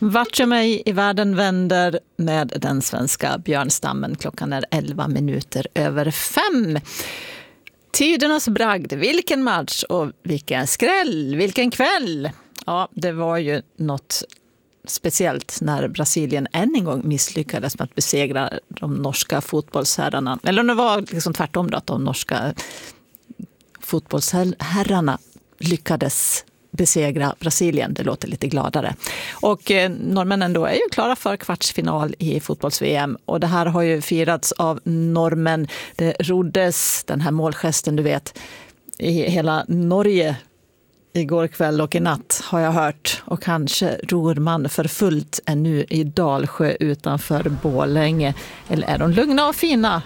Vart som mig i världen vänder med den svenska björnstammen. Klockan är 11:05. Tidernas bragd, vilken match och vilken skräll, vilken kväll. Ja, det var ju något speciellt när Brasilien än en gång misslyckades med att besegra de norska fotbollsherrarna. Eller det var liksom tvärtom då, att de norska fotbollsherrarna lyckades besegra Brasilien. Det låter lite gladare. Och norrmännen då är ju klara för kvartsfinal i fotbolls-VM. Och det här har ju firats av norrmän. Det roddes, den här målgesten du vet, i hela Norge igår kväll och i natt har jag hört. Och kanske ror man för fullt ännu i Dalsjö utanför Borlänge. Eller är de lugna och fina?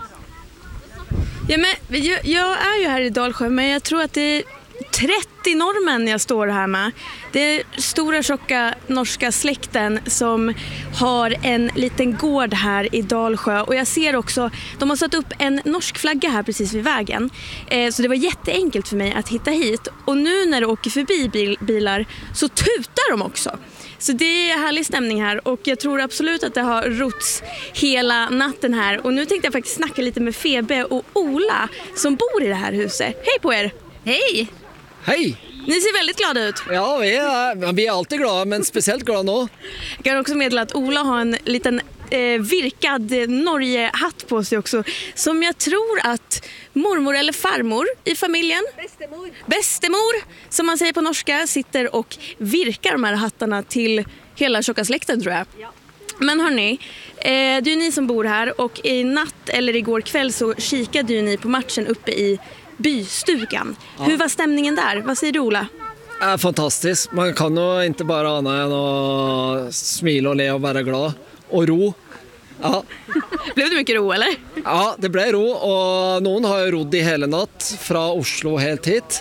Ja, men jag är ju här i Dalsjö, men jag tror att det är 30 norrmän jag står här med. Det är stora tjocka norska släkten som har en liten gård här i Dalsjö. Och jag ser också, de har satt upp en norsk flagga här precis vid vägen. Så det var jätteenkelt för mig att hitta hit. Och nu när det åker förbi bilar så tutar de också. Så det är härlig stämning här och jag tror absolut att det har rots hela natten här. Och nu tänkte jag faktiskt snacka lite med Febe och Ola som bor i det här huset. Hej på er! Hej! Hej! Ni ser väldigt glada ut. Ja, vi är alltid glada, men speciellt glada nu. Jag kan också meddela att Ola har en liten virkad Norge-hatt på sig också. Som jag tror att mormor eller farmor i familjen, Bestemor, som man säger på norska, sitter och virkar de här hattarna till hela tjocka släkten, tror jag. Ja. Men hörni, det är ju ni som bor här och i natt eller igår kväll så kikade ju ni på matchen uppe i bystugan. Ja. Hur var stämningen där? Vad säger du, Ola? Fantastiskt. Man kan ju inte bara ana än att smila och le och vara glad. Och ro. Ja. Blev det mycket ro, eller? Ja, det blev ro. Och någon har ju rodd i hela natt från Oslo helt hit.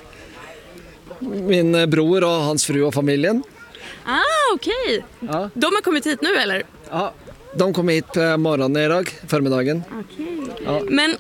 Min bror och hans fru och familjen. Okej. Ja. De har kommit hit nu, eller? Ja, de kom hit på morgonen idag, förmiddagen. Okej. Ja. Men,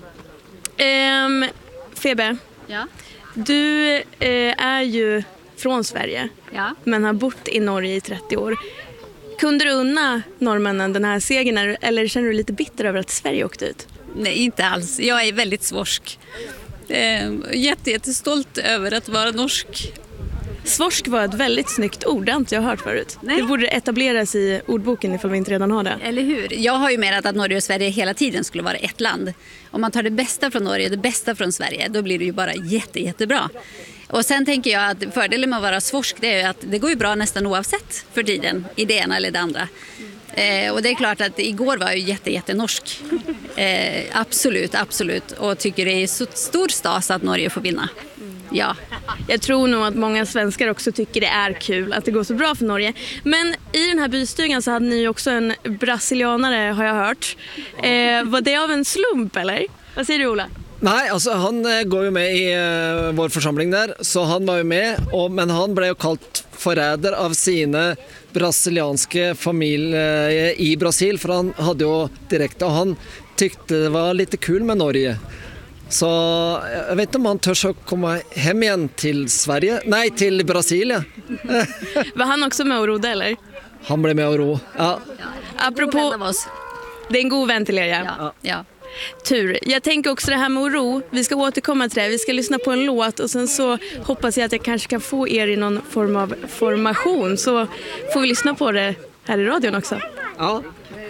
Febe, Ja. du är ju från Sverige, men har bott i Norge i 30 år. Kunde du unna norrmännen den här segern eller känner du lite bitter över att Sverige åkte ut? Nej, inte alls. Jag är väldigt svorsk. Jättestolt över att vara norsk. Svorsk var ett väldigt snyggt ord, det har inte jag hört förut. Nej. Det borde etableras i ordboken ifall vi inte redan har det. Eller hur? Jag har ju menat att Norge och Sverige hela tiden skulle vara ett land. Om man tar det bästa från Norge och det bästa från Sverige, då blir det ju bara jättebra. Och sen tänker jag att fördelen med att vara svorsk, det är ju att det går ju bra nästan oavsett för tiden i det ena eller det andra. Och det är klart att igår var ju jättenorsk. Absolut. Och tycker det är så stor stas att Norge får vinna. Ja. Jag tror nog att många svenskar också tycker det är kul att det går så bra för Norge. Men i den här bystugan så hade ni också en brasilianare, har jag hört. Var det av en slump, eller? Vad säger du, Ola? Nej, alltså han går ju med i vår församling där, så han var ju med, men han blev ju kallt förräder av sina brasilianska familj i Brasil, för han hade ju direkt, och han tyckte det var lite kul med Norge. Så jag vet inte om han törs att komma hem igen till Sverige. Nej, till Brasilien. Var han också med och rodde, eller? Han blev med och ro. Ja. Apropå, det är en god vän till er, ja. Tur. Jag tänker också det här med att ro. Vi ska återkomma till det. Vi ska lyssna på en låt och sen så hoppas jag att jag kanske kan få er i någon form av formation. Så får vi lyssna på det här i radion också. Ja.